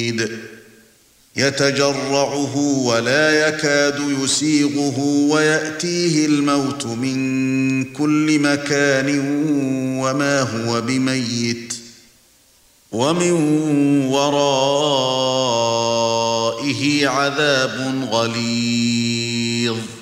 يتجرعه ولا يكاد يسيغه ويأتيه الموت من كل مكان وما هو بميت ومن ورائه عذاب غليظ